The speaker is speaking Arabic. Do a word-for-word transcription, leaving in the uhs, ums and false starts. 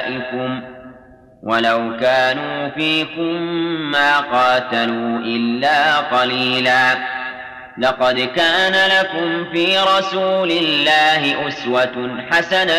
أعدائكم ولو كانوا فيكم ما قاتلوا إلا قليلا لقد كان لكم في رسول الله أسوة حسنة